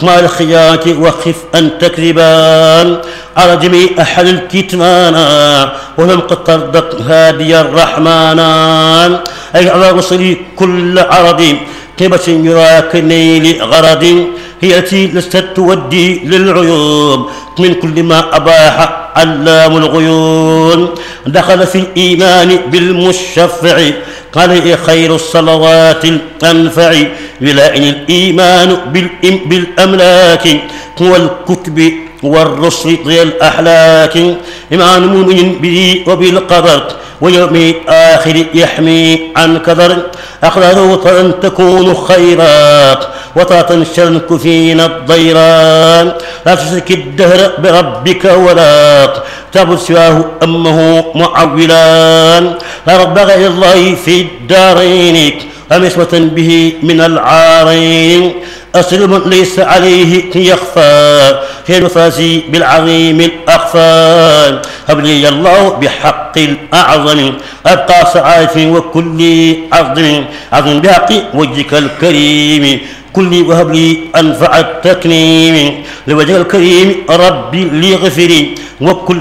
مع الخيانة وخف أن تكذبان على جميع أحد الكتمانا ولم قد ترضت هادي الرحمانا أي على رسلي كل عرض طيبة يراك نيل غرض هي التي لست تودي للعيوب من كل ما أباح علام الغيون دخل في الإيمان بالمشفع قال خير الصلوات الأنفع ولائن الإيمان بالأملاك والكتب والرسل ذي الأحلاك إيمان مؤمن به وبالقدر ويوم الآخر يحمي عن كدر أقدر أن تكون خيرات وتنشرك فينا الضيران لا تشرك الدهر بربك ولا تعبد سواه أمه معولان لا رب غير الله في الدارين أمسوة به من العارين أسلم ليس عليه يخفى في نفاسي بالعظيم الأخفى هب لي الله بحق الأعظم أبقى سعادة وكل عظم بحق وجهك الكريم كلي وهب لي أنفع التكريم لوجه الكريم ربي لي غفري وكل